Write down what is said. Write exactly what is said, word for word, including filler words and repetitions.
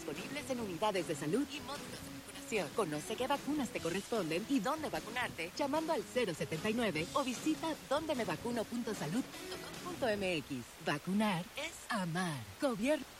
disponibles en unidades de salud y módulos de vacunación. Conoce qué vacunas te corresponden y dónde vacunarte llamando al cero setenta y nueve o visita donde me vacuno punto salud punto com punto m x. Vacunar es amar. Gobierno